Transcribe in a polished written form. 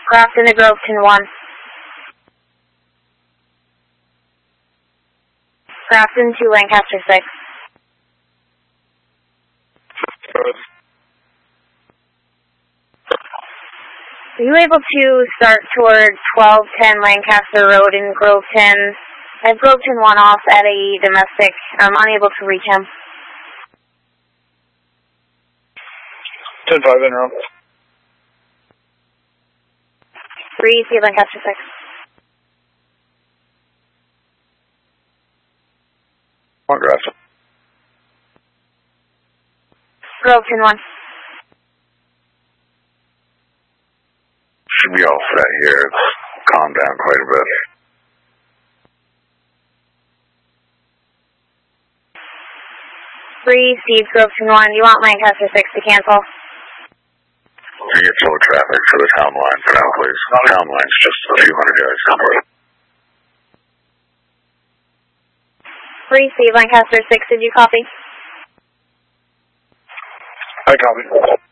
Grafton to Groveton 1. Grafton to Lancaster 6. Are you able to start toward 1210 Lancaster Road in Groveton? I have Groveton 1 off at a domestic. I'm unable to reach him. 10-5 in room. 3, see Lancaster 6. One Grafton. Groveton 1. Should be all set here. It's calmed down quite a bit. 3, Steve, Groveton 1. Do you want Lancaster 6 to cancel? You get slow traffic for the town line for now, please. Town line's just a few hundred yards somewhere. 3, Steve, Lancaster 6. Did you copy? I copy.